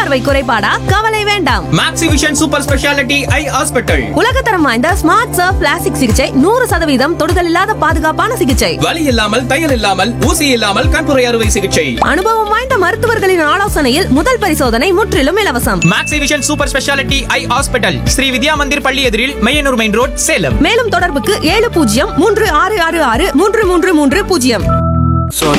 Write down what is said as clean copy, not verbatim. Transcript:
பார்வை குறைபாடா? கவலை வேண்டாம். மேக்ஸிவிஷன் சூப்பர் ஸ்பெஷாலிட்டி ஐ ஹாஸ்பிட்டல். உலகத்தரம் வாய்ந்த ஸ்மார்ட் சர்ஃப் பிளாஸ்டிக் சிகிச்சை, 100% தொடுதல் இல்லாத பாதுகாப்பான சிகிச்சை. வலி இல்லாமல், தையல் இல்லாமல், ஊசி இல்லாமல் கண்புரை அறுவை சிகிச்சை. அனுபவம் வாய்ந்த மருத்துவர்களின் ஆலோசனையில் முதல் பரிசோதனை முற்றிலும் இலவசம். மேக்ஸிவிஷன் சூப்பர் ஸ்பெஷாலிட்டி ஐ ஹாஸ்பிட்டல், ஸ்ரீ வித்யா மந்திர் பள்ளி எதிரில், மையனூர் மெயின் ரோட், சேலம். மேலும் தொடர்புக்கு 7036663330.